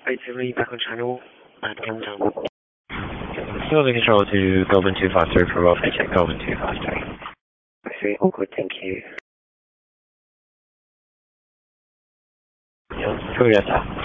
878 back on channel at London. Building control to Goldman 253 for Rolf, check Goldman 253. Okay, all good, thank you. Ja, goeiedag.